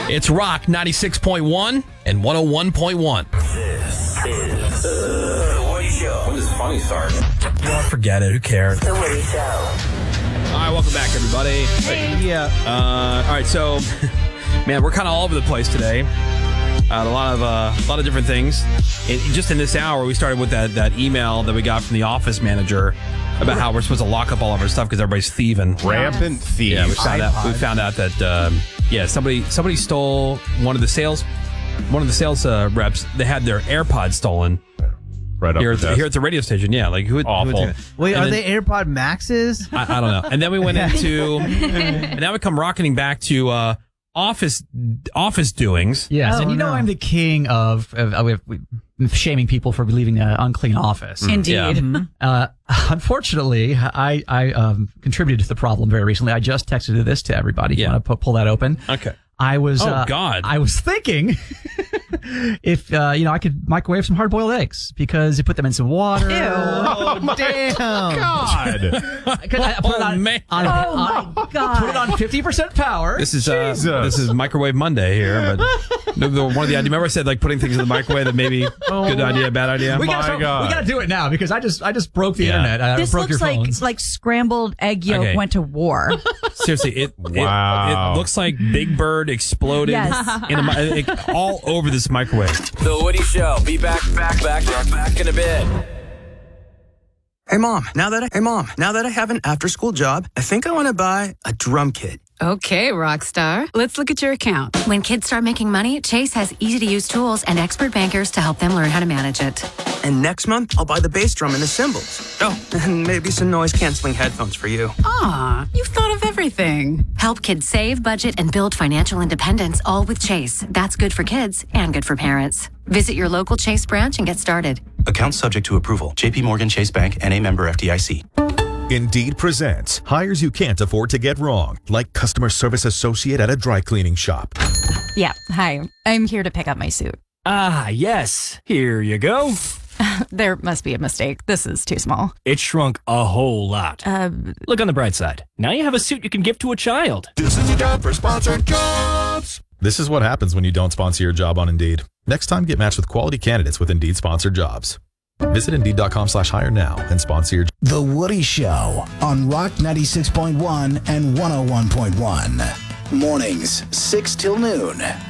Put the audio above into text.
It's Rock 96.1 and 101.1. This is The Woody Show. When does funny start? Oh, forget it. Who cares? The Woody Show. All right, welcome back, everybody. Yeah. All right, so, man, we're kind of all over the place today. A lot of different things. Just in this hour, we started with that email that we got from the office manager about how we're supposed to lock up all of our stuff because everybody's thieving. Rampant thieves. Yeah, we found out that somebody stole one of the sales reps. They had their AirPods stolen. Right up Here at the radio station, yeah. Like who? Awful. Wait, are they AirPod Maxes? I don't know. And then we went into, and now we come rocketing back to office doings. Yes, and no. I'm the king of shaming people for leaving an unclean office. Indeed. Yeah. Unfortunately, I contributed to the problem very recently. I just texted this to everybody. Yeah. You want to pull that open? Okay. I was. Oh, God. I was thinking if I could microwave some hard-boiled eggs because you put them in some water. Ew. Oh, damn. God. God. Put it on 50% power. This is Microwave Monday here, but one of the ideas. Remember I said like putting things in the microwave that maybe good idea, bad idea. We gotta do it now because I just broke the internet. I This broke looks your phones. like scrambled egg yolk went to war. Seriously, it looks like Big Bird exploded Yes. all over this microwave. The Woody Show. Be back in a bit. Hey mom, now that I have an after-school job, I think I want to buy a drum kit. Okay, Rockstar. Let's look at your account. When kids start making money, Chase has easy-to-use tools and expert bankers to help them learn how to manage it. And next month, I'll buy the bass drum and the cymbals. Oh, and maybe some noise-canceling headphones for you. Aw, you've thought of everything. Help kids save, budget, and build financial independence, all with Chase. That's good for kids and good for parents. Visit your local Chase branch and get started. Account subject to approval. JP Morgan Chase Bank and a member FDIC. Indeed presents hires you can't afford to get wrong, like customer service associate at a dry cleaning shop. Yeah, hi. I'm here to pick up my suit. Ah, yes. Here you go. There must be a mistake. This is too small. It shrunk a whole lot. Look on the bright side. Now you have a suit you can give to a child. This is your job for sponsored jobs. This is what happens when you don't sponsor your job on Indeed. Next time, get matched with quality candidates with Indeed sponsored jobs. Visit Indeed.com/hire now and sponsor your. The Woody Show on Rock 96.1 and 101.1. Mornings, 6 till noon.